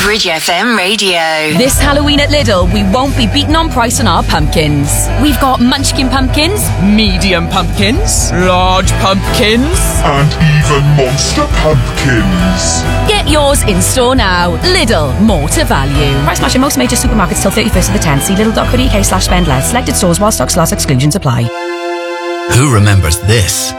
Bridge FM Radio. This Halloween at Lidl, we won't be beaten on price on our pumpkins. We've got munchkin pumpkins, medium pumpkins, large pumpkins, and even monster pumpkins. Get yours in store now. Lidl, more to value. Price match in most major supermarkets till 31st of the 10th. See lidl.co.uk/spend less. Selected stores while stock slots exclusions apply. Who remembers this?